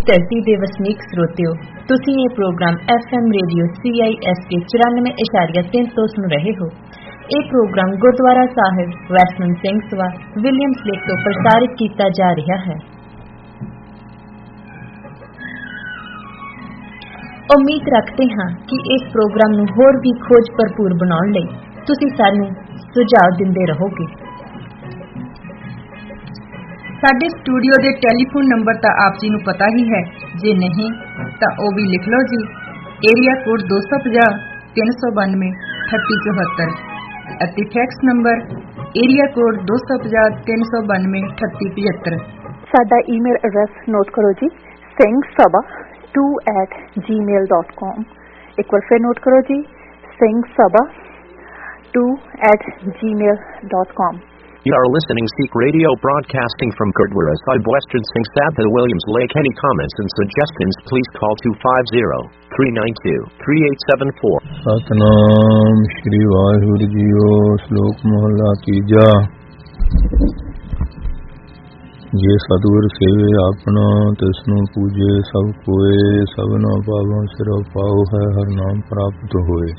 ਧਰਤੀ ਦੇ ਵਸਨੀਕ ਸਰੋਤਿਓ, ਤੁਸੀਂ ਇਹ ਪ੍ਰੋਗਰਾਮ FM ਰੇਡੀਓ CISK 94.3 ਤੋਂ ਸੁਣ ਰਹੇ ਹੋ। ਇਹ ਪ੍ਰੋਗਰਾਮ ਗੁਰਦੁਆਰਾ ਸਾਹਿਬ western Singh Sabha Williams lake ਤੋਂ ਪ੍ਰਸਾਰਿਤ ਕੀਤਾ ਜਾ ਰਿਹਾ ਹੈ। ਉਮੀਦ ਰੱਖਦੇ ਹਾਂ ਕਿ ਇਸ ਪ੍ਰੋਗਰਾਮ ਨੂੰ ਹੋਰ ਵੀ ਖੋਜ ਭਰਪੂਰ ਬਣਾਉਣ ਲਈ ਤੁਸੀਂ ਸਾਨੂੰ ਸੁਝਾਅ ਦਿੰਦੇ ਰਹੋਗੇ। ਸਾਡੇ ਸਟੂਡੀਓ ਦੇ ਟੈਲੀਫੋਨ ਨੰਬਰ ਤਾਂ ਆਪ ਜੀ ਨੂੰ ਪਤਾ ਹੀ ਹੈ, ਜੇ ਨਹੀਂ ਤਾਂ ਉਹ ਵੀ ਲਿਖ ਲਓ ਜੀ। ਏਰੀਆ ਕੋਡ 250 392 3874 ਅਤੇ ਫੈਕਸ ਨੰਬਰ ਏਰੀਆ ਕੋਡ 250 392 3875। ਸਾਡਾ ਈਮੇਲ ਐਡਰੈਸ ਨੋਟ ਕਰੋ ਜੀ, singsabha2@gmail.com। ਇੱਕ ਵਾਰ ਫਿਰ ਨੋਟ ਕਰੋ ਜੀ, singsabha2@gmail.com। You are listening Sikh Radio broadcasting from Gurdwara Sahib Western Singh Sabha Williams Lake. Any comments and suggestions please call 250-392-3874. Satnam Shri Vaheguru Jiyo Slok Mohalla Tija। ਜੇ ਸਤਿਗੁਰ ਸੇਵੇ ਆਪਣਾ ਤਿਸਨੂੰ ਪੂਜੇ ਸਭ ਕੋਏ, ਸਭਨਾ ਪਾਵਾਂ ਸਿਰੋਂ ਪਾਉ ਹੈ ਹਰ ਨਾਮ ਪ੍ਰਾਪਤ ਹੋਏ।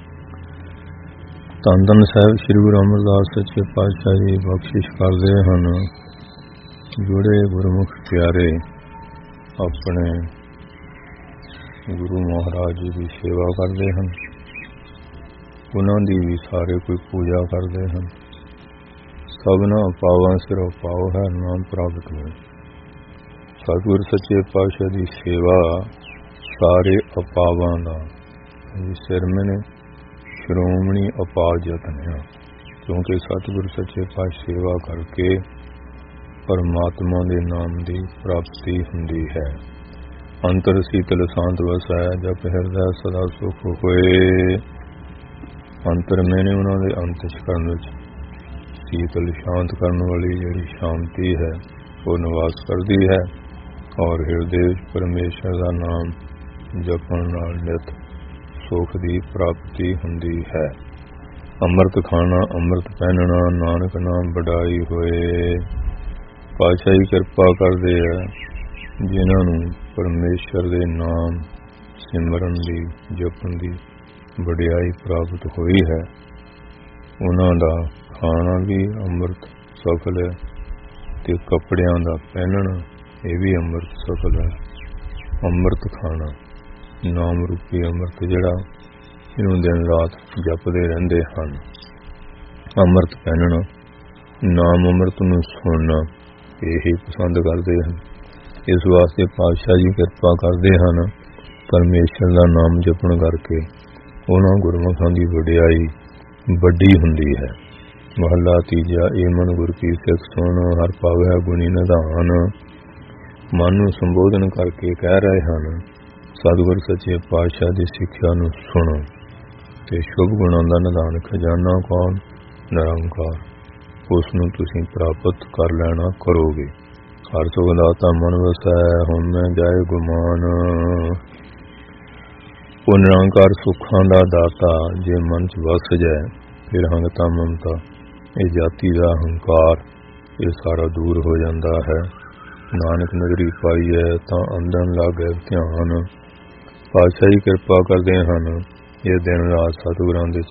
ਧੰਨ ਧੰਨ ਸਾਹਿਬ ਸ੍ਰੀ ਗੁਰੂ ਅਮਰਦਾਸ ਸੱਚੇ ਪਾਤਸ਼ਾਹ ਜੀ ਬਖਸ਼ਿਸ਼ ਕਰਦੇ ਹਨ। ਜਿਹੜੇ ਗੁਰਮੁਖ ਪਿਆਰੇ ਆਪਣੇ ਗੁਰੂ ਮਹਾਰਾਜ ਜੀ ਦੀ ਸੇਵਾ ਕਰਦੇ ਹਨ, ਉਹਨਾਂ ਦੀ ਵੀ ਸਾਰੇ ਕੋਈ ਪੂਜਾ ਕਰਦੇ ਹਨ। ਸਭਨਾ ਪਾਵਾਂ ਸਿਰੋਂ ਪਾਉ ਹੈ ਨਾਮ ਪ੍ਰਾਪਤ ਹੋਏ। ਸਤਿਗੁਰ ਸੱਚੇ ਪਾਤਸ਼ਾਹ ਦੀ ਸੇਵਾ ਸਾਰੇ ਅਪਾਵਾਂ ਦਾ ਸਿਰਮੇ ਨੇ ਸ਼੍ਰੋਮਣੀ ਅਪਾਰ ਯਤਨ ਹੈ, ਕਿਉਂਕਿ ਸਤਿਗੁਰ ਸੱਚੇ ਪਾਤਸ਼ਾਹ ਸੇਵਾ ਕਰਕੇ ਪਰਮਾਤਮਾ ਦੇ ਨਾਮ ਦੀ ਪ੍ਰਾਪਤੀ ਹੁੰਦੀ ਹੈ। ਅੰਤਰ ਸੀਤਲ ਸ਼ਾਂਤ ਵਸੈ, ਜਪ ਹਿਰਦੈ ਸਦਾ ਸੁਖ ਹੋਏ। ਅੰਤਰ ਮੈਨੇ ਉਹਨਾਂ ਦੇ ਅੰਤਿਸ਼ਕਰਨ ਵਿੱਚ ਸੀਤਲ ਸ਼ਾਂਤ ਕਰਨ ਵਾਲੀ ਜਿਹੜੀ ਸ਼ਾਂਤੀ ਹੈ ਉਹ ਨਿਵਾਸ ਕਰਦੀ ਹੈ, ਔਰ ਹਿਰਦੇ ਵਿੱਚ ਪਰਮੇਸ਼ਰ ਦਾ ਨਾਮ ਜਪਣ ਨਾਲ ਨਿਤ ਸੁਖ ਦੀ ਪ੍ਰਾਪਤੀ ਹੁੰਦੀ ਹੈ। ਅੰਮ੍ਰਿਤ ਖਾਣਾ ਅੰਮ੍ਰਿਤ ਪਹਿਨਣਾ, ਨਾਨਕ ਨਾਮ ਵਡਾਈ ਹੋਏ। ਪਾਤਸ਼ਾਹ ਜੀ ਕਿਰਪਾ ਕਰਦੇ ਹੈ, ਜਿਨ੍ਹਾਂ ਨੂੰ ਪਰਮੇਸ਼ਰ ਦੇ ਨਾਮ ਸਿਮਰਨ ਦੀ ਜਪਣ ਦੀ ਵਡਿਆਈ ਪ੍ਰਾਪਤ ਹੋਈ ਹੈ, ਉਹਨਾਂ ਦਾ ਖਾਣਾ ਵੀ ਅੰਮ੍ਰਿਤ ਸਫਲ ਹੈ ਤੇ ਕੱਪੜਿਆਂ ਦਾ ਪਹਿਨਣਾ ਇਹ ਵੀ ਅੰਮ੍ਰਿਤ ਸਫਲ ਹੈ। ਅੰਮ੍ਰਿਤ ਖਾਣਾ ਨਾਮ ਰੂਪੀ ਅੰਮ੍ਰਿਤ ਜਿਹੜਾ ਇਹਨੂੰ ਦਿਨ ਰਾਤ ਜਪਦੇ ਰਹਿੰਦੇ ਹਨ। ਅੰਮ੍ਰਿਤ ਪਹਿਨਣਾ, ਨਾਮ ਅੰਮ੍ਰਿਤ ਨੂੰ ਸੁਣਨਾ ਇਹੀ ਪਸੰਦ ਕਰਦੇ ਹਨ। ਇਸ ਵਾਸਤੇ ਪਾਤਸ਼ਾਹ ਜੀ ਕਿਰਪਾ ਕਰਦੇ ਹਨ, ਪਰਮੇਸ਼ਰ ਦਾ ਨਾਮ ਜਪਣ ਕਰਕੇ ਉਹਨਾਂ ਗੁਰਮੁਖਾਂ ਦੀ ਵਡਿਆਈ ਵੱਡੀ ਹੁੰਦੀ ਹੈ। ਮਹੱਲਾ ਤੀਜਾ। ਏ ਮਨ ਗੁਰ ਕੀ ਸਿੱਖ ਸੁਣ, ਹਰ ਪਾਵੈ ਗੁਣੀ ਨਿਧਾਨ। ਮਨ ਨੂੰ ਸੰਬੋਧਨ ਕਰਕੇ ਕਹਿ ਰਹੇ ਹਨ, ਸਤਿਗੁਰ ਸੱਚੇ ਪਾਤਸ਼ਾਹ ਦੀ ਸਿੱਖਿਆ ਨੂੰ ਸੁਣੋ ਤੇ ਸ਼ੁਭ ਗੁਣਾਂ ਦਾ ਨਿਧਾਨ ਖਜ਼ਾਨਾ ਕੌਣ? ਨਿਰੰਕਾਰ। ਉਸ ਨੂੰ ਤੁਸੀਂ ਪ੍ਰਾਪਤ ਕਰ ਲੈਣਾ ਕਰੋਗੇ। ਹਰ ਸੁਖ ਦਾਤਾ ਮਨ ਵਸੈ, ਹੁਣ ਮੈਂ ਜਾਏ ਗੁਮਾਨ। ਉਹ ਨਿਰੰਕਾਰ ਸੁੱਖਾਂ ਦਾ ਦਾਤਾ ਜੇ ਮਨ ਚ ਵਸ ਜਾਏ, ਫਿਰ ਹੰਗਤਾ ਮਮਤਾ, ਇਹ ਜਾਤੀ ਦਾ ਹੰਕਾਰ, ਇਹ ਸਾਰਾ ਦੂਰ ਹੋ ਜਾਂਦਾ ਹੈ। ਨਾਨਕ ਨਗਰੀ ਪਾਈਐ ਤਾਂ ਅੰਦਨ ਲਾਗੈ ਧਿਆਨ। ਪਾਤਸ਼ਾਹ ਜੀ ਕਿਰਪਾ ਕਰਦੇ ਹਨ, ਇਹ ਦਿਨ ਰਾਤ ਸਤਿਗੁਰਾਂ ਦੇ